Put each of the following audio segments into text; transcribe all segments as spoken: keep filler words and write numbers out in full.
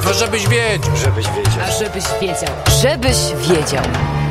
tylko żebyś wiedział. Żebyś wiedział. A żebyś wiedział. Żebyś wiedział.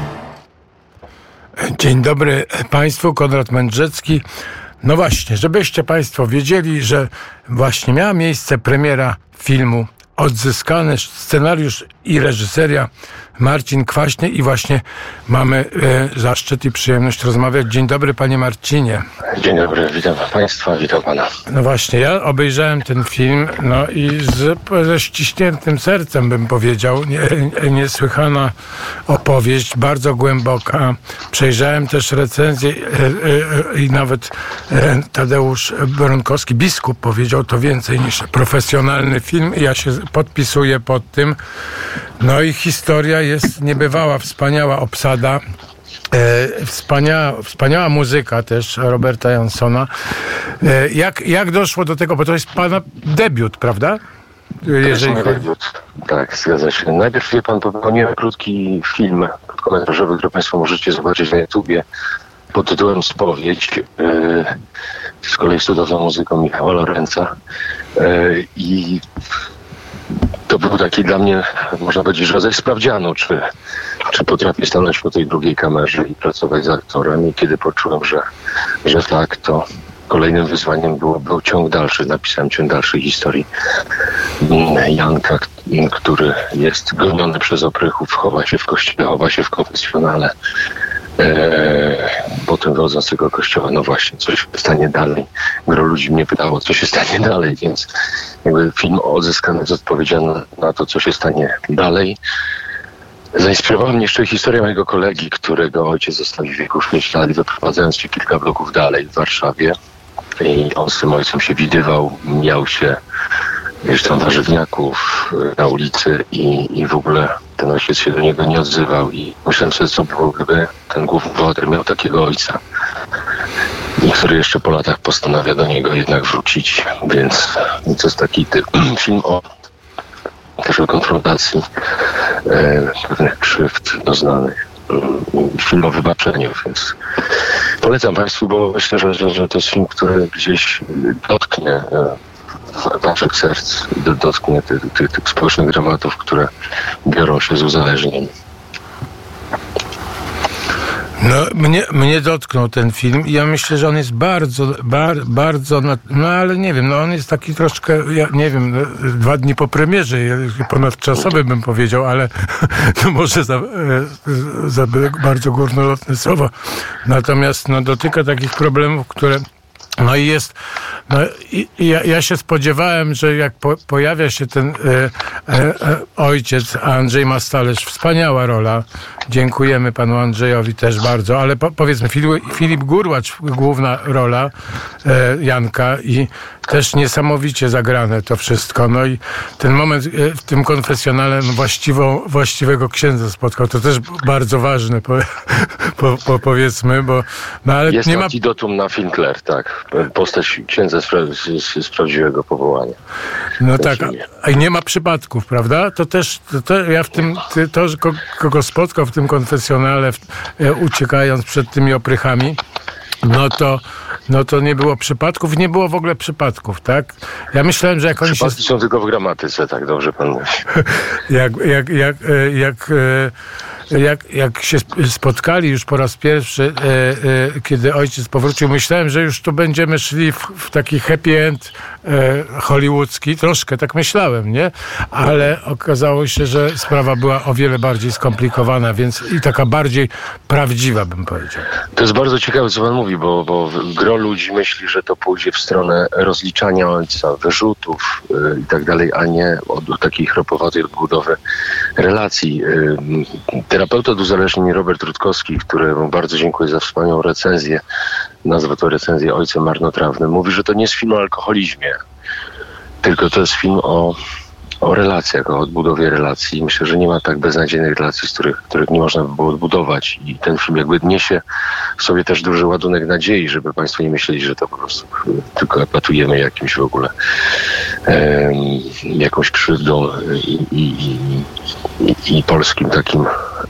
Dzień dobry Państwu, Konrad Mędrzecki. No właśnie, żebyście Państwo wiedzieli, że właśnie miała miejsce premiera filmu Odzyskany, scenariusz i reżyseria Marcin Kwaśny i właśnie mamy e, zaszczyt i przyjemność rozmawiać. Dzień dobry, panie Marcinie. Dzień dobry, witam Państwa, witam Pana. No właśnie, ja obejrzałem ten film, no i z, ze ściśniętym sercem bym powiedział, nie, niesłychana opowieść, bardzo głęboka. Przejrzałem też recenzję e, e, i nawet e, Tadeusz Bronkowski, biskup, powiedział to więcej niż profesjonalny film i ja się podpisuję pod tym. No i historia jest niebywała, wspaniała obsada, e, wspaniała, wspaniała muzyka też Roberta Jansona. E, jak, jak doszło do tego, bo to jest pana debiut, prawda? Jeżeli to jest debiut. Tak, zgadza się. Najpierw, wie pan, popełniłem krótki film krótkometrażowy, który Państwo możecie zobaczyć na YouTubie pod tytułem Spowiedź. E, z kolei z cudowną muzyką Michała Lorenza. E, I to był taki dla mnie, można powiedzieć, rodzaj sprawdzianu, czy, czy potrafię stanąć po tej drugiej kamerze i pracować z aktorem. I kiedy poczułem, że, że tak, to kolejnym wyzwaniem było, był ciąg dalszy. Napisałem ciąg dalszej historii Janka, który jest goniony przez oprychów, chowa się w kościele, chowa się w konfesjonale. Eee, potem wychodząc z tego kościoła, no właśnie, co się stanie dalej. Gro ludzi mnie pytało, co się stanie dalej, więc jakby film Odzyskany jest odpowiedzialny na to, co się stanie dalej. Zainspirowała mnie jeszcze historia mojego kolegi, którego ojciec zostawił w wieku sześciu lat, wyprowadzając się kilka bloków dalej w Warszawie. I on z tym ojcem się widywał, miał się gdzieś tam warzywniaków na ulicy i, i w ogóle ten ojciec się do niego nie odzywał i myślałem sobie, co było, gdyby ten główny bohater miał takiego ojca, i który jeszcze po latach postanawia do niego jednak wrócić, więc to jest taki typ, film o też o konfrontacji e, pewnych krzywd doznanych, film o wybaczeniu, więc polecam Państwu, bo myślę, że, że, że to jest film, który gdzieś dotknie e, waszych serc, dotknie tych, tych, tych społecznych dramatów, które biorą się z uzależnień. No, mnie, mnie dotknął ten film i ja myślę, że on jest bardzo, bar, bardzo, no ale nie wiem, no on jest taki troszkę, ja nie wiem, no, dwa dni po premierze, ponadczasowy bym powiedział, ale no może za, za bardzo górnolotne słowo. Natomiast no, dotyka takich problemów, które no i jest, no i, i ja, ja się spodziewałem, że jak po, pojawia się ten e, e, ojciec Andrzej Mastalerz, wspaniała rola, dziękujemy panu Andrzejowi też bardzo, ale po, powiedzmy Filip, Filip Gurłacz, główna rola e, Janka i też niesamowicie zagrane to wszystko, no i ten moment e, w tym konfesjonale no, właściwą, właściwego księdza spotkał, to też bardzo ważne, po, po, po, powiedzmy, bo no, ale jest nie ma antidotum na Finkler, tak. Postać księdza z, z, z prawdziwego powołania. No tak, a, a nie ma przypadków, prawda? To też, to, to ja w tym, to, że kogo spotkał w tym konfesjonale, w, e, uciekając przed tymi oprychami, no to, no to nie było przypadków, nie było w ogóle przypadków, tak? Ja myślałem, że jak oni się... Przypadki są tylko w gramatyce, tak dobrze pan mówi. jak, jak, jak, jak, jak Jak, jak się spotkali już po raz pierwszy, e, e, kiedy ojciec powrócił, myślałem, że już tu będziemy szli w, w taki happy end e, hollywoodzki. Troszkę tak myślałem, nie? Ale okazało się, że sprawa była o wiele bardziej skomplikowana, więc i taka bardziej prawdziwa, bym powiedział. To jest bardzo ciekawe, co pan mówi, bo, bo gro ludzi myśli, że to pójdzie w stronę rozliczania ojca, wyrzutów yy, i tak dalej, a nie od, od takiej chropowatej odbudowy relacji. Yy, Terapeuta od uzależnień Robert Rutkowski, któremu bardzo dziękuję za wspaniałą recenzję, nazwa to recenzję Ojcem Marnotrawnym, mówi, że to nie jest film o alkoholizmie, tylko to jest film o, o relacjach, o odbudowie relacji. Myślę, że nie ma tak beznadziejnych relacji, z których, których nie można by było odbudować i ten film jakby niesie w sobie też duży ładunek nadziei, żeby Państwo nie myśleli, że to po prostu tylko epatujemy jakimś w ogóle um, jakąś krzywdą i, i, i, i polskim takim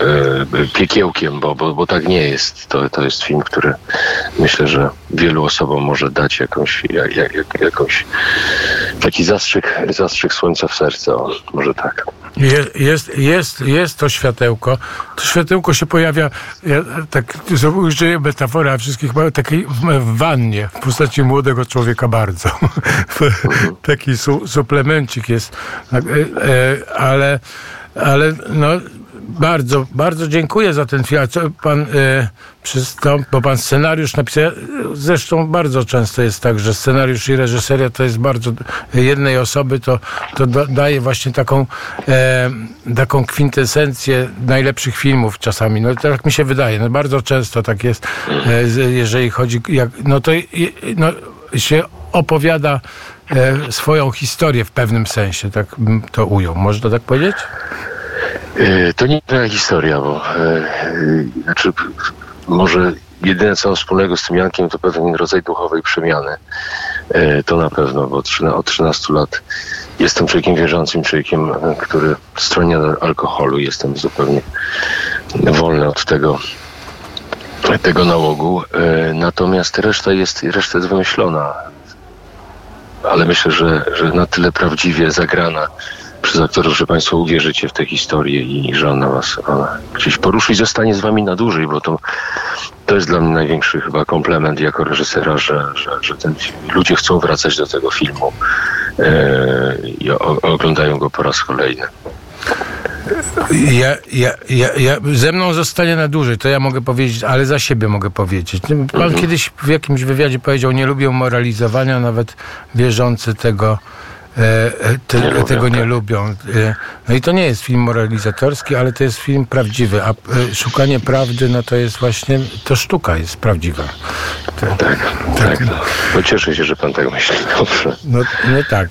e, piekiełkiem, bo, bo, bo tak nie jest. To, to jest film, który myślę, że wielu osobom może dać jakąś, jak, jak, jakąś taki zastrzyk, zastrzyk słońca w serce, o, może tak. Jest, jest, jest, jest to światełko. To światełko się pojawia, ja tak użyję metaforę, a wszystkich ma takiej w, w wannie, w postaci młodego człowieka bardzo. Taki su, suplemencik jest. Ale, ale no bardzo, bardzo dziękuję za ten film. A co pan e, przystąp, bo pan scenariusz napisał, zresztą bardzo często jest tak, że scenariusz i reżyseria to jest bardzo jednej osoby, to, to da, daje właśnie taką, e, taką kwintesencję najlepszych filmów czasami. No tak mi się wydaje, no bardzo często tak jest, e, jeżeli chodzi, jak, no to no, się opowiada e, swoją historię w pewnym sensie, tak bym to ujął. Można tak powiedzieć? To nie jest historia, bo yy, znaczy, może jedyne co wspólnego z tym Jankiem to pewien rodzaj duchowej przemiany. Yy, to na pewno, bo od trzynastu lat jestem człowiekiem wierzącym, człowiekiem, który stroni od alkoholu. Jestem zupełnie wolny od tego, tego nałogu. Yy, natomiast reszta jest, reszta jest wymyślona. Ale myślę, że, że na tyle prawdziwie zagrana przez aktorów, że Państwo uwierzycie w tę historię i że ona Was ona gdzieś poruszy i zostanie z Wami na dłużej, bo to, to jest dla mnie największy chyba komplement jako reżysera, że, że, że ten, ludzie chcą wracać do tego filmu yy, i o, oglądają go po raz kolejny. Ja, ja, ja, ja, ze mną zostanie na dłużej, to ja mogę powiedzieć, ale za siebie mogę powiedzieć. Pan mhm. kiedyś w jakimś wywiadzie powiedział, nie lubię moralizowania, nawet wierzący tego Te, nie tego lubią, nie tak. lubią. No i to nie jest film moralizatorski, ale to jest film prawdziwy, a szukanie prawdy, no to jest właśnie, to sztuka jest prawdziwa. To, tak, tak. tak. No. No cieszę się, że pan tak myśli. Dobrze. No, no tak.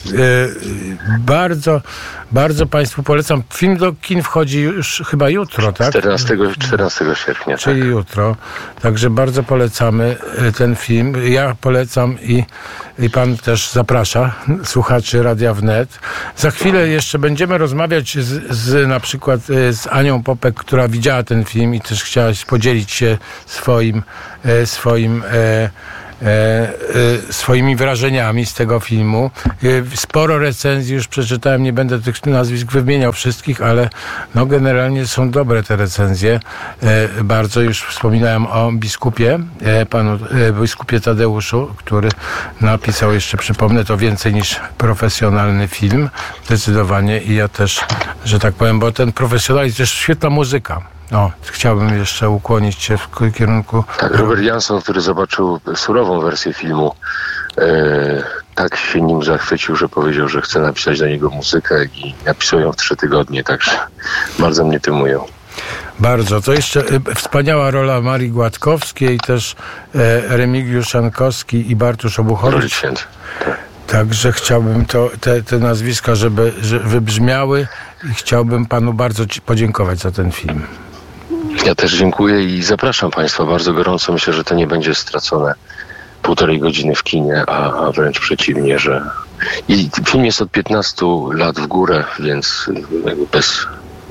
Bardzo, bardzo Państwu polecam. Film do kin wchodzi już chyba jutro, tak? czternastego sierpnia. Czyli tak. jutro. Także bardzo polecamy ten film. Ja polecam i, i pan też zaprasza słuchaczy Radia Wnet. Za chwilę jeszcze będziemy rozmawiać z, z na przykład z Anią Popek, która widziała ten film i też chciała podzielić się swoim, swoim e, E, e, swoimi wrażeniami z tego filmu. E, sporo recenzji już przeczytałem, nie będę tych nazwisk wymieniał wszystkich, ale no generalnie są dobre te recenzje. E, bardzo już wspominałem o biskupie, e, panu e, biskupie Tadeuszu, który napisał, jeszcze przypomnę, to więcej niż profesjonalny film, zdecydowanie, i ja też, że tak powiem, bo ten profesjonalizm, też świetna muzyka. O, chciałbym jeszcze ukłonić się w kierunku... Tak, Robert Jansson, który zobaczył surową wersję filmu, e, tak się nim zachwycił, że powiedział, że chce napisać do niego muzykę i napisał ją w trzy tygodnie, także bardzo mnie tymują. Bardzo. To jeszcze e, wspaniała rola Marii Gładkowskiej, i też e, Remigiusz Szankowski i Bartosz Obuchowicz. Tak. Także chciałbym to, te, te nazwiska, żeby, żeby wybrzmiały, i chciałbym panu bardzo ci podziękować za ten film. Ja też dziękuję i zapraszam Państwa bardzo gorąco. Myślę, że to nie będzie stracone półtorej godziny w kinie, a, a wręcz przeciwnie, że... I film jest od piętnastu lat w górę, więc jakby bez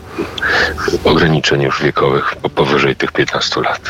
ograniczeń już wiekowych, bo powyżej tych piętnastu lat.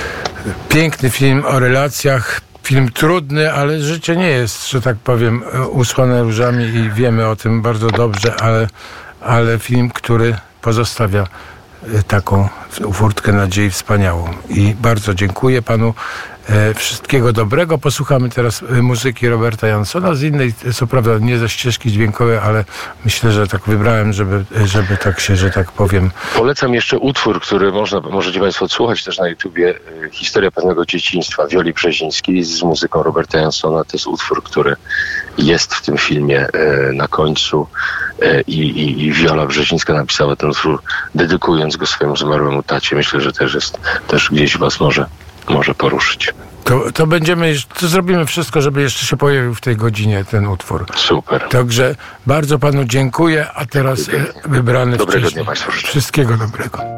Piękny film o relacjach. Film trudny, ale życie nie jest, że tak powiem, usłane różami i wiemy o tym bardzo dobrze, ale, ale film, który pozostawia taką furtkę nadziei wspaniałą. I bardzo dziękuję panu. E, wszystkiego dobrego. Posłuchamy teraz muzyki Roberta Janssona z innej, co prawda nie ze ścieżki dźwiękowej, ale myślę, że tak wybrałem, żeby, żeby tak się, że tak powiem. Polecam jeszcze utwór, który można, możecie Państwo odsłuchać też na YouTubie. Historia pewnego dzieciństwa Wioli Brzezińskiej z muzyką Roberta Janssona. To jest utwór, który jest w tym filmie e, na końcu e, i, i, i Wiola Brzezińska napisała ten utwór, dedykując go swojemu zmarłemu tacie. Myślę, że też jest, też gdzieś Was może może poruszyć. To, to będziemy, to zrobimy wszystko, żeby jeszcze się pojawił w tej godzinie ten utwór. Super. Także bardzo panu dziękuję, a teraz wybrany Dobrego wcześniej. dnia Państwu życzę. Wszystkiego dobrego.